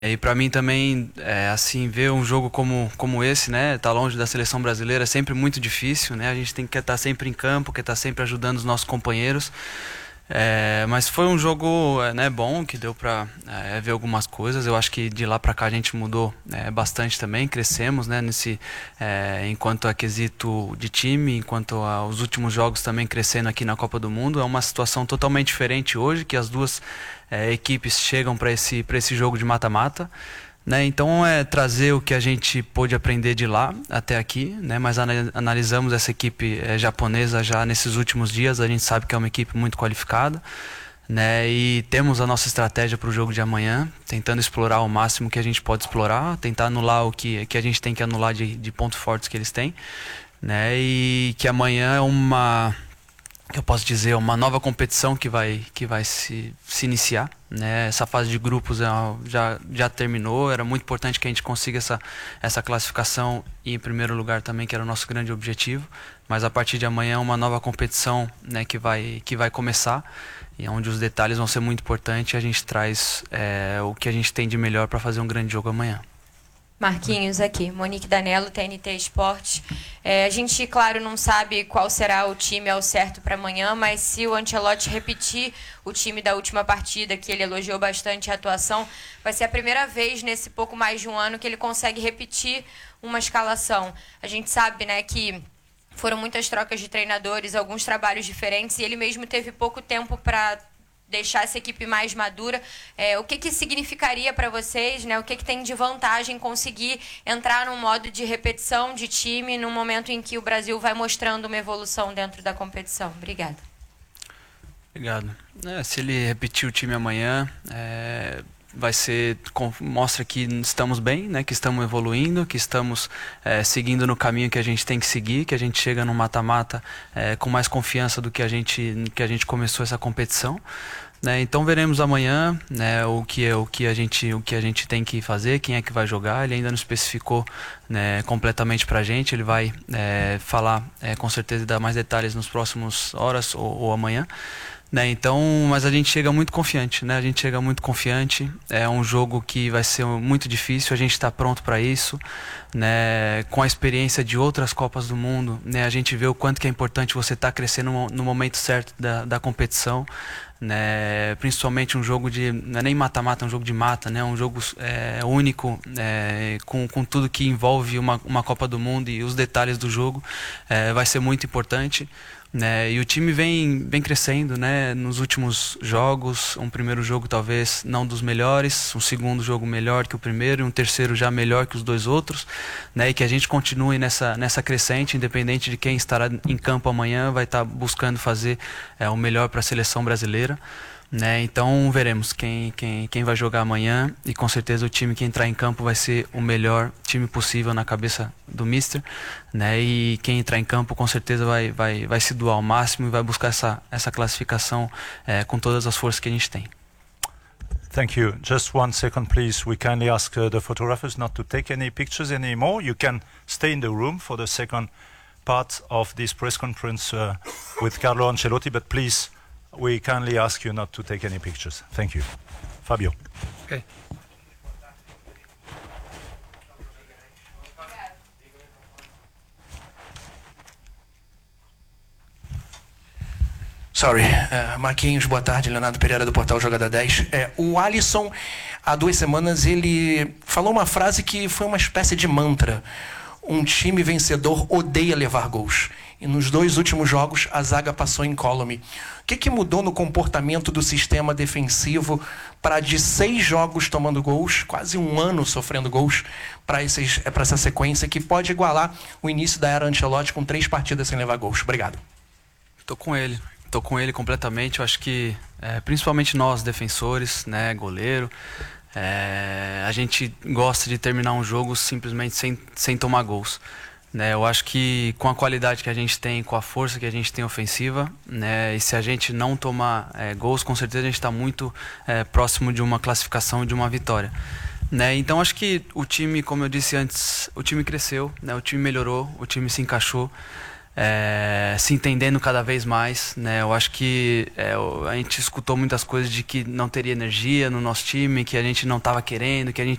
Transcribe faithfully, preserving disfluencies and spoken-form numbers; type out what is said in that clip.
E para mim também, é, assim, ver um jogo como, como esse, né, tá longe da seleção brasileira é sempre muito difícil, né, a gente tem que estar sempre em campo, quer estar sempre ajudando os nossos companheiros. É, mas foi um jogo, é, né, bom, que deu para é, ver algumas coisas. Eu acho que de lá para cá a gente mudou é, bastante também, crescemos, né, nesse, é, enquanto a quesito de time, enquanto aos últimos jogos também crescendo aqui na Copa do Mundo. É uma situação totalmente diferente hoje, que as duas é, equipes chegam para esse, para esse jogo de mata-mata. Né, então é trazer o que a gente pôde aprender de lá até aqui, né, mas analisamos essa equipe é, japonesa já nesses últimos dias. A gente sabe que é uma equipe muito qualificada, né, e temos a nossa estratégia para o jogo de amanhã, tentando explorar o máximo que a gente pode explorar, tentar anular o que, que a gente tem que anular de, de pontos fortes que eles têm, né, e que amanhã é uma... que eu posso dizer, uma nova competição que vai, que vai se, se iniciar, né? Essa fase de grupos já, já terminou, era muito importante que a gente consiga essa, essa classificação e em primeiro lugar também, que era o nosso grande objetivo, mas a partir de amanhã é uma nova competição, né, que, vai, que vai começar, e onde os detalhes vão ser muito importantes e a gente traz é, o que a gente tem de melhor para fazer um grande jogo amanhã. Marquinhos aqui, Monique Danello, T N T Esporte. É, a gente, claro, não sabe qual será o time ao certo para amanhã, mas se o Ancelotti repetir o time da última partida, que ele elogiou bastante a atuação, vai ser a primeira vez nesse pouco mais de um ano que ele consegue repetir uma escalação. A gente sabe, né, que foram muitas trocas de treinadores, alguns trabalhos diferentes, e ele mesmo teve pouco tempo para deixar essa equipe mais madura. É, o que, que significaria para vocês, né? O que, que tem de vantagem conseguir entrar num modo de repetição de time no momento em que o Brasil vai mostrando uma evolução dentro da competição? Obrigada. Obrigado. É, se ele repetir o time amanhã, é, vai ser, mostra que estamos bem, né? Que estamos evoluindo, que estamos é, seguindo no caminho que a gente tem que seguir, que a gente chega no mata-mata é, com mais confiança do que a gente, que a gente começou essa competição. Né, então veremos amanhã, né, o que é o que a gente o que a gente tem que fazer, quem é que vai jogar. Ele ainda não especificou, né, completamente para a gente. Ele vai é, falar é, com certeza e dar mais detalhes nos próximos horas ou, ou amanhã. Né, então, mas a gente chega muito confiante, né? A gente chega muito confiante. É um jogo que vai ser muito difícil. A gente está pronto para isso, né? Com a experiência de outras Copas do Mundo, né? A gente vê o quanto que é importante você estar tá crescendo no, no momento certo da, da competição, né? Principalmente um jogo de, não é nem mata-mata, é um jogo de mata, né? Um jogo é, único, é, com, com tudo que envolve uma, uma Copa do Mundo e os detalhes do jogo, é, vai ser muito importante. Né, e o time vem, vem crescendo, né, nos últimos jogos. Um primeiro jogo talvez não dos melhores, um segundo jogo melhor que o primeiro e um terceiro já melhor que os dois outros, né, e que a gente continue nessa, nessa crescente, independente de quem estará em campo amanhã, vai estar buscando fazer é, o melhor para a seleção brasileira. Né, então veremos quem, quem, quem vai jogar amanhã, e com certeza o time que entrar em campo vai ser o melhor time possível na cabeça do mister, né, e quem entrar em campo com certeza vai, vai, vai se doar ao máximo e vai buscar essa, essa classificação é, com todas as forças que a gente tem. Thank you. Just one second, please. We kindly ask uh, the photographers not to take any pictures anymore. You can stay in the room for the second part of this press conference uh, with Carlo Ancelotti, but please, we kindly ask you not to take any pictures. Thank you. Fabio. Okay. Sorry. Uh, Marquinhos, boa tarde. Leonardo Pereira do portal Jogada dez. É, o Alisson, há duas semanas, ele falou uma frase que foi uma espécie de mantra. Um time vencedor odeia levar gols. E nos dois últimos jogos, a zaga passou incólume. O que, que mudou no comportamento do sistema defensivo para, de seis jogos tomando gols, quase um ano sofrendo gols, para essa sequência que pode igualar o início da era Ancelotti com três partidas sem levar gols? Obrigado. Estou com ele. Estou com ele completamente. Eu acho que, é, principalmente nós, defensores, né, goleiro, é, a gente gosta de terminar um jogo simplesmente sem, sem tomar gols. Né, eu acho que com a qualidade que a gente tem, com a força que a gente tem ofensiva, né, e se a gente não tomar é, gols, com certeza a gente está muito é, próximo de uma classificação e de uma vitória. Né, então acho que o time, como eu disse antes, o time cresceu, né, o time melhorou, o time se encaixou. é, se entendendo cada vez mais, né? Eu acho que é, a gente escutou muitas coisas de que não teria energia no nosso time, que a gente não estava querendo, que a gente